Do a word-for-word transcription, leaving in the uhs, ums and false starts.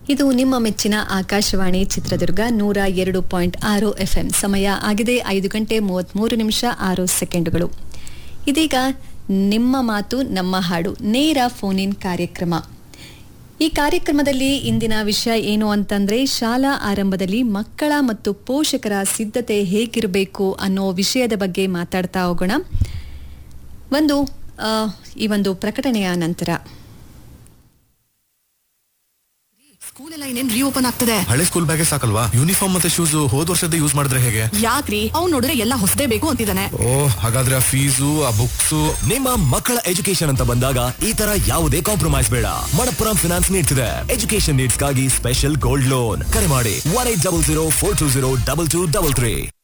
ಇದು ನಿಮ್ಮ ಮೆಚ್ಚಿನ ಆಕಾಶವಾಣಿ ಚಿತ್ರದುರ್ಗ ನೂರ ಎರಡು ಪಾಯಿಂಟ್ ಆರು ಎಫ್ಎಂ. ಸಮಯ ಆಗಿದೆ ಐದು ಗಂಟೆ ಮೂವತ್ಮೂರು ನಿಮಿಷ ಆರು ಸೆಕೆಂಡುಗಳು. ಇದೀಗ ನಿಮ್ಮ ಮಾತು ನಮ್ಮ ಹಾಡು ನೇರ ಫೋನ್ ಇನ್ ಕಾರ್ಯಕ್ರಮ. ಈ ಕಾರ್ಯಕ್ರಮದಲ್ಲಿ ಇಂದಿನ ವಿಷಯ ಏನು ಅಂತಂದ್ರೆ, ಶಾಲಾ ಆರಂಭದಲ್ಲಿ ಮಕ್ಕಳ ಮತ್ತು ಪೋಷಕರ ಸಿದ್ಧತೆ ಹೇಗಿರಬೇಕು ಅನ್ನೋ ವಿಷಯದ ಬಗ್ಗೆ ಮಾತಾಡ್ತಾ ಹೋಗೋಣ. ಒಂದು ಈ ಒಂದು ಪ್ರಕಟಣೆಯ ನಂತರ ಸ್ಕೂಲ್ ಎಲ್ಲ ಇನ್ನೇನ್ ರೀಓಪನ್ ಆಗ್ತದೆ. ಹಳೆ ಸ್ಕೂಲ್ ಬ್ಯಾಗೇ ಸಾಕಲ್ವಾ? ಯೂನಿಫಾರ್ಮ್ ಮತ್ತೆ ಶೂಸ್ ಹೋದ್ ವರ್ಷದ ಯೂಸ್ ಮಾಡಿದ್ರೆ ಹೇಗೆ? ಯಾಕ್ರಿ, ಅವ್ನು ನೋಡಿದ್ರೆ ಎಲ್ಲ ಹೊಸದೇ ಬೇಕು ಅಂತಿದ್ದಾನೆ. ಓ, ಹಾಗಾದ್ರೆ ಆ ಫೀಸು ಆ ಬುಕ್ಸ್. ನಿಮ್ಮ ಮಕ್ಕಳ ಎಜುಕೇಶನ್ ಅಂತ ಬಂದಾಗ ಈ ತರ ಯಾವುದೇ ಕಾಂಪ್ರಮೈಸ್ ಬೇಡ. ಮಣಪ್ಪುರಂ ಫಿನಾನ್ಸ್ ನೀಡ್ತಿದೆ ಎಜುಕೇಶನ್ ನೀಡ್ಸ್ ಗಾಗಿ ಸ್ಪೆಷಲ್ ಗೋಲ್ಡ್ ಲೋನ್. ಕರೆ ಮಾಡಿ one eight double zero four two zero double two double three.